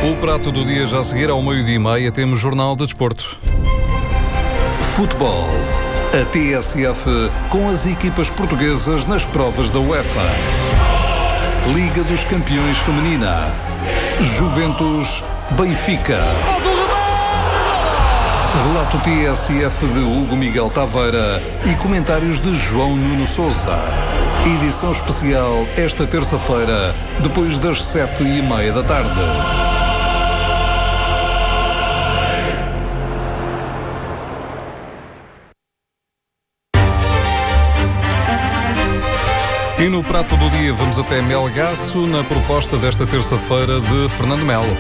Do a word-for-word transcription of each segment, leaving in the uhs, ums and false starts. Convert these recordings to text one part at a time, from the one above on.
O prato do dia já a seguir, ao meio-dia e meia, temos Jornal de Desporto. Futebol. A T S F com as equipas portuguesas nas provas da UEFA. Liga dos Campeões Feminina. Juventus Benfica. Relato T S F de Hugo Miguel Taveira e comentários de João Nuno Sousa. Edição especial esta terça-feira, depois das sete e meia da tarde. E no prato do dia vamos até Melgaço, na proposta desta terça-feira de Fernando Melo.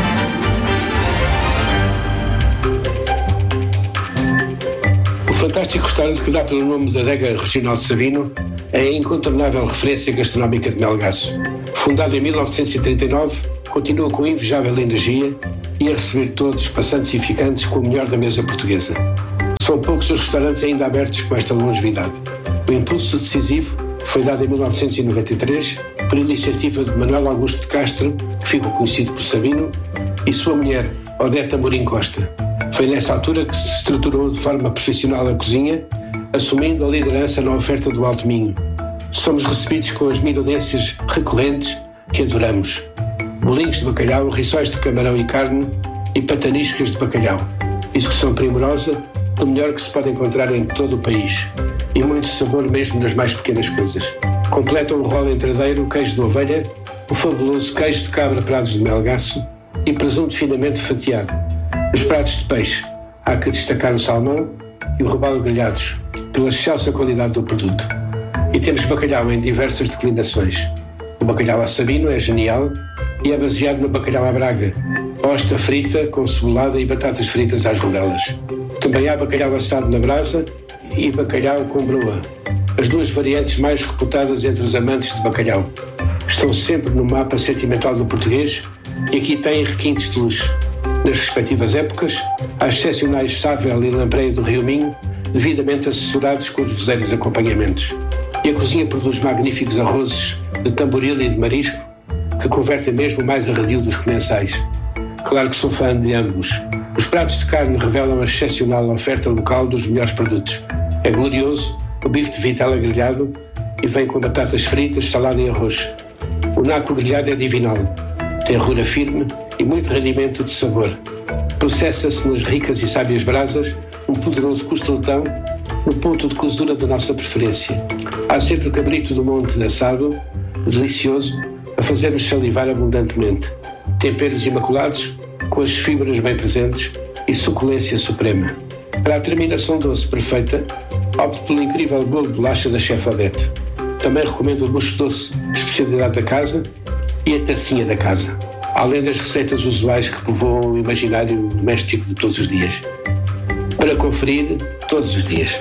O fantástico restaurante que dá pelo nome da Adega Regional de Sabino é a incontornável referência gastronómica de Melgaço. Fundado em mil novecentos e trinta e nove, continua com invejável energia e a receber todos os passantes e ficantes com o melhor da mesa portuguesa. São poucos os restaurantes ainda abertos com esta longevidade. O impulso decisivo foi dado em mil novecentos e noventa e três por iniciativa de Manuel Augusto de Castro, que ficou conhecido por Sabino, e sua mulher, Odete Amorim Costa. Foi nessa altura que se estruturou de forma profissional a cozinha, assumindo a liderança na oferta do Alto Minho. Somos recebidos com as minudências recorrentes que adoramos. Bolinhos de bacalhau, rissóis de camarão e carne e pataniscas de bacalhau. Execução primorosa, do melhor que se pode encontrar em todo o país. E muito sabor mesmo nas mais pequenas coisas. Completam o rolo entradeiro, o queijo de ovelha, o fabuloso queijo de cabra Prados de Melgaço e presunto finamente fatiado. Nos pratos de peixe, há que destacar o salmão e o robalo grelhados, pela excelsa qualidade do produto. E temos bacalhau em diversas declinações. O bacalhau a Sabino é genial e é baseado no bacalhau à Braga, ostra frita com cebolada e batatas fritas às rodelas. Também há bacalhau assado na brasa e bacalhau com broa, as duas variantes mais reputadas entre os amantes de bacalhau. Estão sempre no mapa sentimental do português e aqui têm requintes de luxo. Nas respectivas épocas, há excepcionais Sável e Lampreia do Rio Minho, devidamente assessorados com os veseiros acompanhamentos. E a cozinha produz magníficos arrozes de tamboril e de marisco, que convertem mesmo o mais arredio dos comensais. Claro que sou fã de ambos. Os pratos de carne revelam a excepcional oferta local dos melhores produtos. É glorioso o bife de vitela grelhado e vem com batatas fritas, salada e arroz. O naco grelhado é divinal. Tem rura firme e muito rendimento de sabor. Processa-se nas ricas e sábias brasas um poderoso costeletão no ponto de cozedura da nossa preferência. Há sempre o cabrito do monte assado, delicioso, a fazer-nos salivar abundantemente. Temperos imaculados, com as fibras bem presentes e suculência suprema. Para a terminação doce perfeita, opto pelo incrível bolo de bolacha da chefe Odete. Também recomendo o bucho doce, especialidade da casa, e a tacinha da casa, além das receitas usuais que povoam o imaginário doméstico de todos os dias. Para conferir todos os dias.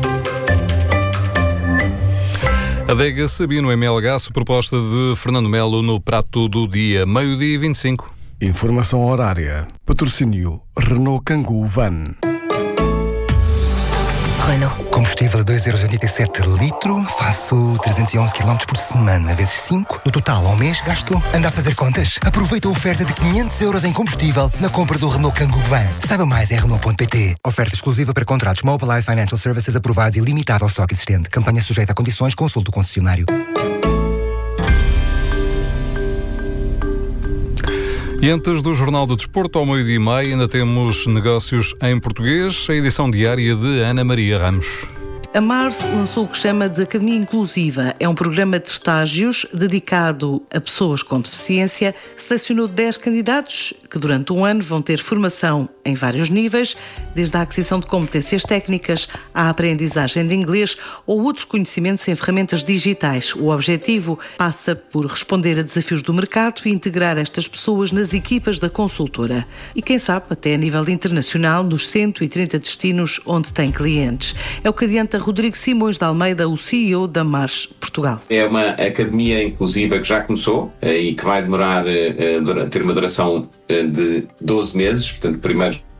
Adega Sabino em Melgaço, proposta de Fernando Melo no prato do dia, meio-dia e vinte e cinco. Informação horária. Patrocínio Renault Kangoo Van. Renault. Combustível a dois vírgula oitenta e sete euros litro, faço trezentos e onze quilómetros por semana, vezes cinco. No total, ao mês, gasto. Anda a fazer contas? Aproveita a oferta de quinhentos euros em combustível na compra do Renault Kangoo Van. Saiba mais em Renault ponto pt. Oferta exclusiva para contratos Mobilize Financial Services aprovados e limitada ao estoque existente. Campanha sujeita a condições, consulte o concessionário. E antes do Jornal do Desporto, ao meio-dia e meia, ainda temos negócios em português, a edição diária de Ana Maria Ramos. A Mars lançou o que chama de Academia Inclusiva. É um programa de estágios dedicado a pessoas com deficiência. Selecionou dez candidatos que durante um ano vão ter formação em vários níveis, desde a aquisição de competências técnicas à aprendizagem de inglês ou outros conhecimentos em ferramentas digitais. O objetivo passa por responder a desafios do mercado e integrar estas pessoas nas equipas da consultora. E quem sabe, até a nível internacional, nos cento e trinta destinos onde tem clientes. É o que adianta Rodrigo Simões de Almeida, o C E O da Mars Portugal. É uma academia inclusiva que já começou e que vai demorar a ter uma duração de doze meses. Portanto, primeiro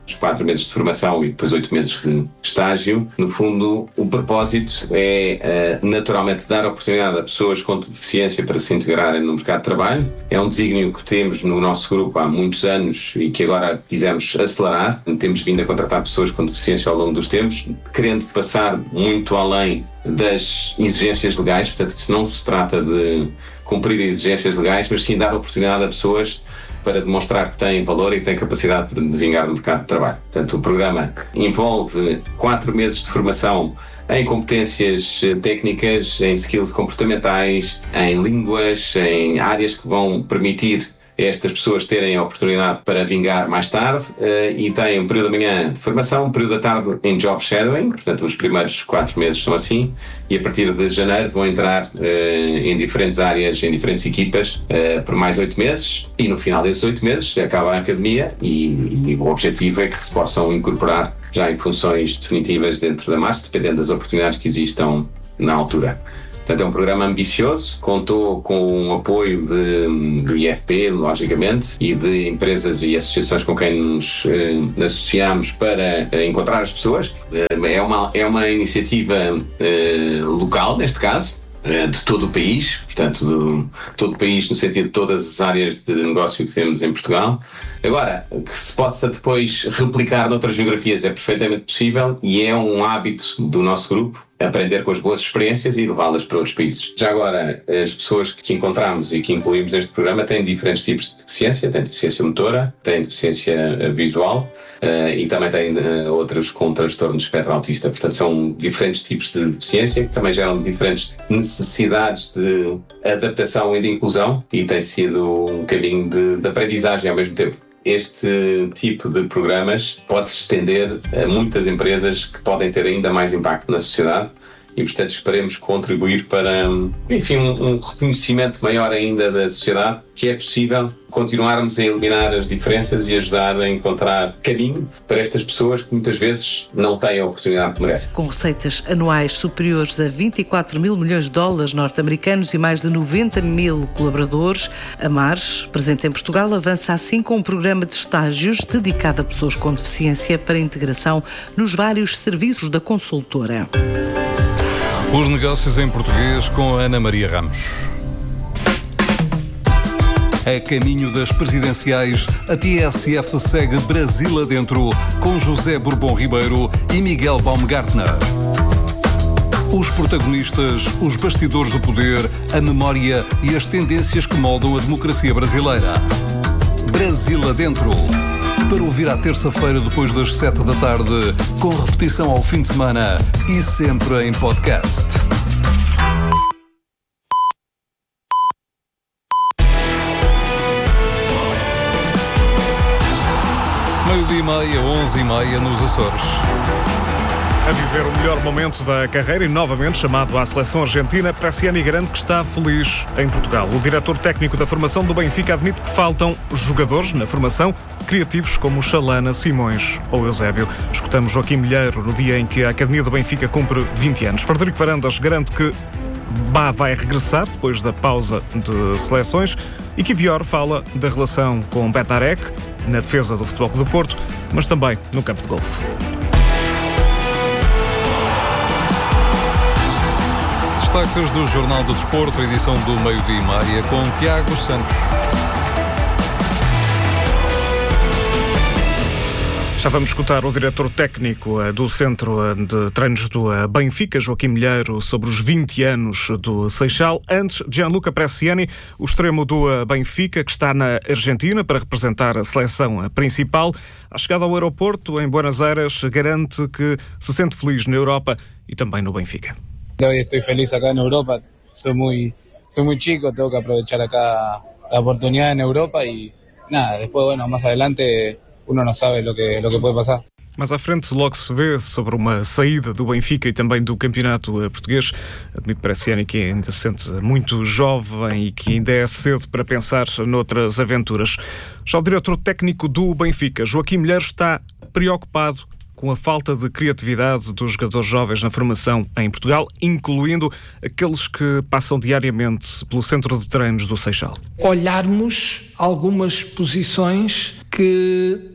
os quatro meses de formação e depois oito meses de estágio. No fundo, o propósito é uh, naturalmente dar oportunidade a pessoas com deficiência para se integrarem no mercado de trabalho. É um desígnio que temos no nosso grupo há muitos anos e que agora quisemos acelerar. Temos vindo a contratar pessoas com deficiência ao longo dos tempos, querendo passar muito além das exigências legais. Portanto, isso não se trata de cumprir exigências legais, mas sim dar oportunidade a pessoas para demonstrar que têm valor e que têm capacidade de vingar no mercado de trabalho. Portanto, o programa envolve quatro meses de formação em competências técnicas, em skills comportamentais, em línguas, em áreas que vão permitir a estas pessoas terem a oportunidade para vingar mais tarde, e tem um período da manhã de formação, um período da tarde em job shadowing. Portanto, os primeiros quatro meses são assim, e a partir de janeiro vão entrar uh, em diferentes áreas, em diferentes equipas, uh, por mais oito meses, e no final desses oito meses acaba a academia e, e o objetivo é que se possam incorporar já em funções definitivas dentro da MAST, dependendo das oportunidades que existam na altura. Portanto, é um programa ambicioso, contou com o apoio de, do I F P, logicamente, e de empresas e associações com quem nos eh, associamos para eh, encontrar as pessoas. Eh, é, uma, é uma iniciativa eh, local, neste caso, eh, de todo o país, portanto, de todo o país no sentido de todas as áreas de negócio que temos em Portugal. Agora, que se possa depois replicar noutras geografias é perfeitamente possível e é um hábito do nosso grupo aprender com as boas experiências e levá-las para outros países. Já agora, as pessoas que encontramos e que incluímos neste programa têm diferentes tipos de deficiência. Têm deficiência motora, têm deficiência visual uh, e também têm uh, outros com transtorno de espectro autista. Portanto, são diferentes tipos de deficiência que também geram diferentes necessidades de adaptação e de inclusão, e tem sido um caminho de, de aprendizagem ao mesmo tempo. Este tipo de programas pode se estender a muitas empresas que podem ter ainda mais impacto na sociedade e, portanto, esperemos contribuir para, enfim, um, um reconhecimento maior ainda da sociedade, que é possível continuarmos a eliminar as diferenças e ajudar a encontrar caminho para estas pessoas que muitas vezes não têm a oportunidade que merecem. Com receitas anuais superiores a vinte e quatro mil milhões de dólares norte-americanos e mais de noventa mil colaboradores, a MARS, presente em Portugal, avança assim com um programa de estágios dedicado a pessoas com deficiência para integração nos vários serviços da consultora. Os negócios em português com Ana Maria Ramos. A caminho das presidenciais, a T S F segue Brasil adentro com José Bourbon Ribeiro e Miguel Baumgartner. Os protagonistas, os bastidores do poder, a memória e as tendências que moldam a democracia brasileira. Brasil adentro. Para ouvir à terça-feira depois das sete da tarde, com repetição ao fim de semana e sempre em podcast. Meio-dia e meia, onze e meia nos Açores. A viver o melhor momento da carreira e novamente chamado à seleção argentina, Bresciani garante que está feliz em Portugal. O diretor técnico da formação do Benfica admite que faltam jogadores na formação criativos como Chalana, Simões ou Eusébio. Escutamos Joaquim Milheiro no dia em que a Academia do Benfica cumpre vinte anos. Frederico Varandas garante que Bá vai regressar depois da pausa de seleções e que Vior fala da relação com Betarek na defesa do Futebol Clube do Porto, mas também no campo de golfe. Destaques do Jornal do Desporto, edição do meio-dia e meia, com Tiago Santos. Já vamos escutar o diretor técnico do Centro de Treinos do Benfica, Joaquim Milheiro, sobre os vinte anos do Seixal. Antes, Gianluca Bresciani, o extremo do Benfica, que está na Argentina para representar a seleção principal. À chegada ao aeroporto, em Buenos Aires, garante que se sente feliz na Europa e também no Benfica. Hoy estoy feliz acá en Europa, soy muy, soy muy chico, tengo que aprovechar acá la oportunidad en Europa y nada, después, bueno, más adelante uno no sabe lo que, lo que puede pasar. Mas à frente logo se vê sobre uma saída do Benfica e também do campeonato português. Admito Bresciani que ainda se sente muito jovem e que ainda é cedo para pensar noutras aventuras. Já o diretor técnico do Benfica, Joaquim Milheiro, está preocupado com a falta de criatividade dos jogadores jovens na formação em Portugal, incluindo aqueles que passam diariamente pelo centro de treinos do Seixal. Olharmos algumas posições que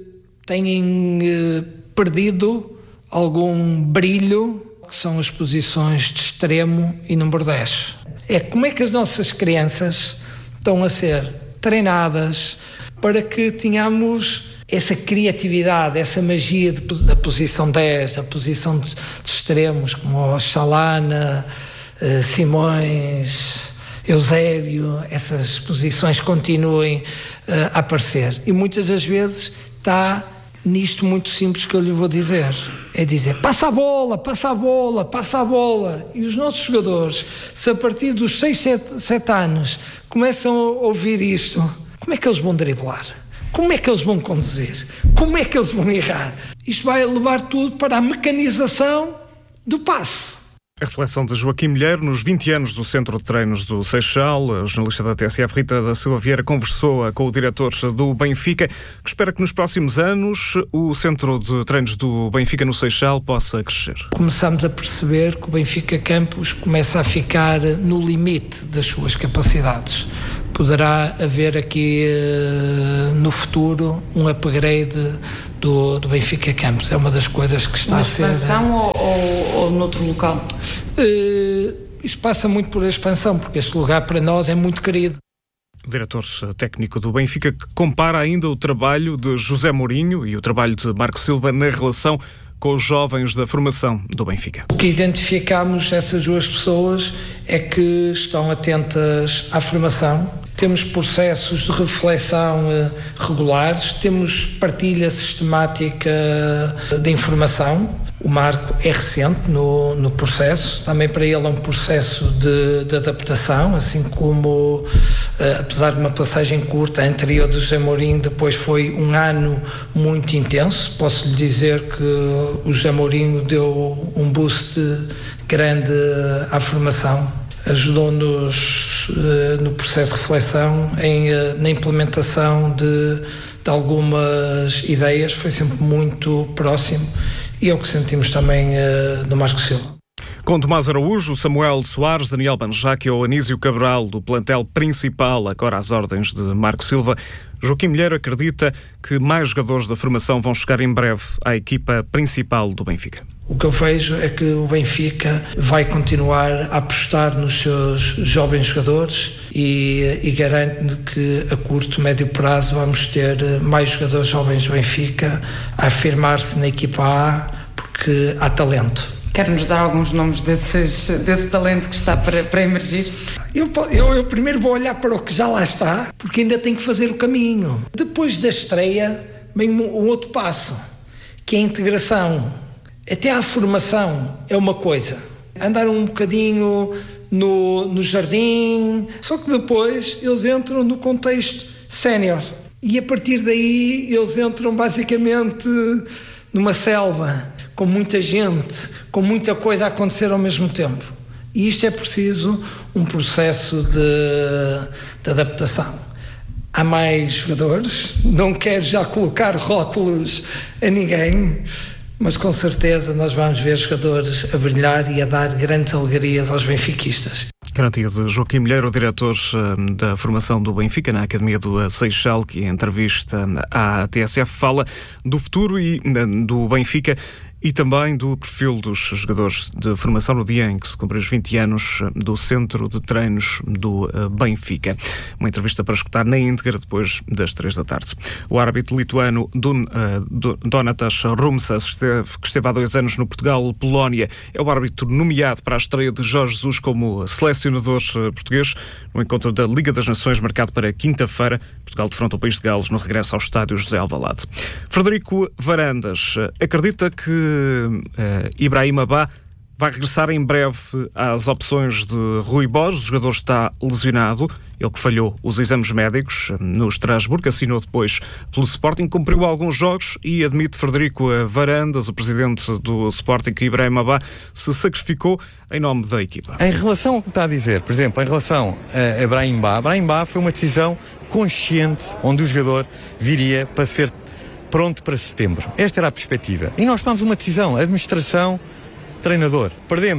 têm eh, perdido algum brilho, que são as posições de extremo e número dez. É como é que as nossas crianças estão a ser treinadas para que tenhamos essa criatividade, essa magia de, da posição dez, a posição de, de extremos, como o Chalana, eh, Simões, Eusébio, essas posições continuem eh, a aparecer. E muitas das vezes está nisto muito simples que eu lhe vou dizer. É dizer, passa a bola, passa a bola, passa a bola. E os nossos jogadores, se a partir dos seis, sete anos começam a ouvir isto, como é que eles vão driblar? Como é que eles vão conduzir? Como é que eles vão errar? Isto vai levar tudo para a mecanização do passe. A reflexão de Joaquim Milheiro nos vinte anos do Centro de Treinos do Seixal. A jornalista da T S F, Rita da Silva Vieira, conversou com o diretor do Benfica, que espera que nos próximos anos o Centro de Treinos do Benfica no Seixal possa crescer. Começamos a perceber que o Benfica Campos começa a ficar no limite das suas capacidades. Poderá haver aqui no futuro um upgrade do, do Benfica Campos. É uma das coisas que está uma a ser... Uma expansão ou, ou, ou noutro local? Uh, isto passa muito por a expansão, porque este lugar para nós é muito querido. O diretor técnico do Benfica compara ainda o trabalho de José Mourinho e o trabalho de Marco Silva na relação com os jovens da formação do Benfica. O que identificamos essas duas pessoas é que estão atentas à formação. Temos processos de reflexão eh, regulares, temos partilha sistemática de informação. O Marco é recente no, no processo, também para ele é um processo de, de adaptação, assim como, eh, apesar de uma passagem curta, a anterior do José Mourinho, depois foi um ano muito intenso. Posso lhe dizer que o José Mourinho deu um boost grande à formação. Ajudou-nos uh, no processo de reflexão, em, uh, na implementação de, de algumas ideias, foi sempre muito próximo e é o que sentimos também uh, do Marco Silva. Com Tomás Araújo, Samuel Soares, Daniel Banjac ou Anísio Cabral, do plantel principal, agora às ordens de Marco Silva, Joaquim Milheiro acredita que mais jogadores da formação vão chegar em breve à equipa principal do Benfica. O que eu vejo é que o Benfica vai continuar a apostar nos seus jovens jogadores e, e garanto que a curto, médio prazo vamos ter mais jogadores jovens do Benfica a afirmar-se na equipa A, porque há talento. Quer-nos dar alguns nomes desses, desse talento que está para, para emergir? Eu, eu, eu primeiro vou olhar para o que já lá está, porque ainda tenho que fazer o caminho. Depois da estreia vem um, um outro passo, que é a integração. Até a formação é uma coisa. Andar um bocadinho no, no jardim, só que depois eles entram no contexto sénior. E a partir daí eles entram basicamente numa selva, com muita gente, com muita coisa a acontecer ao mesmo tempo. E isto é preciso um processo de, de adaptação. Há mais jogadores, não quero já colocar rótulos a ninguém, mas com certeza nós vamos ver jogadores a brilhar e a dar grandes alegrias aos benfiquistas. Garantia de Joaquim Milheiro, o diretor da formação do Benfica na Academia do Seixal, que em entrevista à T S F fala do futuro e do Benfica e também do perfil dos jogadores de formação no dia em que se cumprem os vinte anos do Centro de Treinos do Benfica. Uma entrevista para escutar na íntegra depois das três da tarde. O árbitro lituano Dun, uh, Donatas Rumsas, esteve, que esteve há dois anos no Portugal-Polónia, é o árbitro nomeado para a estreia de Jorge Jesus como selecionador português no encontro da Liga das Nações marcado para quinta-feira. Portugal defronta o país de Gales no regresso ao estádio José Alvalade. Frederico Varandas acredita que Uh, Ibrahim Ba vai regressar em breve às opções de Rui Borges. O jogador está lesionado, ele que falhou os exames médicos no Estrasburgo, assinou depois pelo Sporting, cumpriu alguns jogos e admite Frederico Varandas, o presidente do Sporting, que Ibrahim Ba se sacrificou em nome da equipa. Em relação ao que está a dizer, por exemplo, em relação a Ibrahim Ba, Ibrahim Ba foi uma decisão consciente, onde o jogador viria para ser pronto para setembro. Esta era a perspectiva. E nós tomamos uma decisão, administração, treinador. Perdemos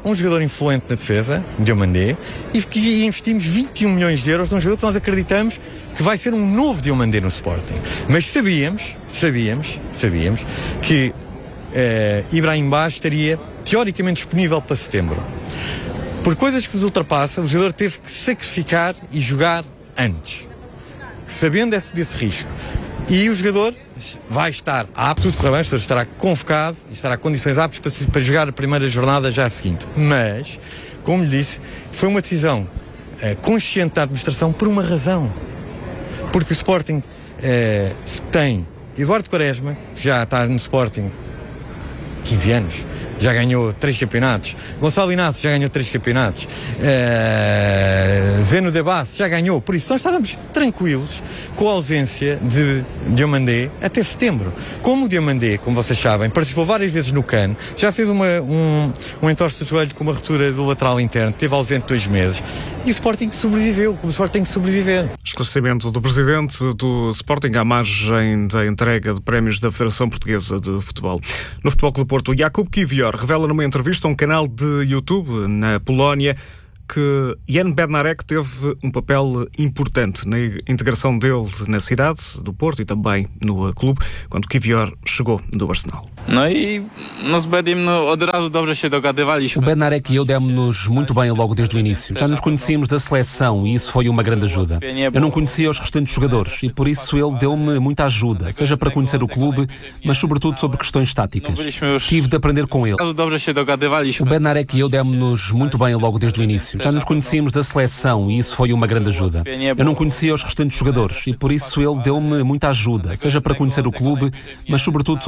um jogador influente na defesa, Diomandé, e que investimos vinte e um milhões de euros num jogador que nós acreditamos que vai ser um novo Diomandé no Sporting. Mas sabíamos, sabíamos, sabíamos que uh, Ibrahim Ba estaria teoricamente disponível para setembro. Por coisas que nos ultrapassam, o jogador teve que sacrificar e jogar antes, sabendo desse, desse risco. E o jogador vai estar apto, tudo correr bem, o jogador estará convocado e estará com condições aptas para, para jogar a primeira jornada já a seguinte. Mas, como lhe disse, foi uma decisão uh, consciente da administração por uma razão. Porque o Sporting uh, tem Eduardo Quaresma, que já está no Sporting quinze anos, já ganhou três campeonatos. Gonçalo Inácio já ganhou três campeonatos. Uh, Zeno de Basse já ganhou. Por isso, nós estávamos tranquilos com a ausência de Diomandé até setembro. Como o Diomandé, como vocês sabem, participou várias vezes no CAN, já fez uma, um, um entorse de joelho com uma ruptura do lateral interno, teve ausente dois meses. E o Sporting sobreviveu, como o Sporting tem que sobreviver. Esclarecimento do presidente do Sporting à margem da entrega de prémios da Federação Portuguesa de Futebol. No Futebol Clube Porto, Jakub Kiwior revela numa entrevista a um canal de YouTube na Polónia que Jan Bednarek teve um papel importante na integração dele na cidade do Porto e também no clube, quando Kiwior chegou do Arsenal. No i no z Bedim od razu dobrze się dogadywaliśmy. O Bednarek e eu demos-nos muito bem logo desde o início. Já nos conhecíamos da seleção e isso foi uma grande ajuda. Eu não conhecia os restantes jogadores e por isso ele deu-me muita ajuda, seja para conhecer o clube, mas sobretudo sobre questões táticas. Tive de aprender com ele. O Bednarek e eu demos-nos muito bem logo desde o início. Já nos conhecíamos da seleção e isso foi uma grande ajuda. Eu não conhecia os restantes jogadores e por isso ele deu-me muita ajuda, seja para conhecer o clube, mas sobretudo